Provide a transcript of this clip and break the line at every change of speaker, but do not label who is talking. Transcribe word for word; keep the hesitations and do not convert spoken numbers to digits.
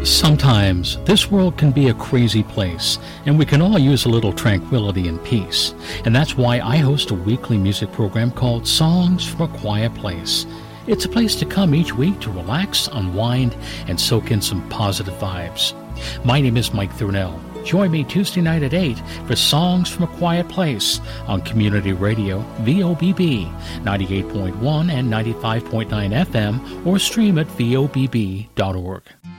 Sometimes this world can be a crazy place, and we can all use a little tranquility and peace. And that's why I host a weekly music program called Songs from a Quiet Place. It's a place to come each week to relax, unwind, and soak in some positive vibes. My name is Mike Thurnell. Join me Tuesday night at eight for Songs from a Quiet Place on Community Radio, V O B B, ninety-eight point one and ninety-five point nine F M, or stream at V O B B dot org.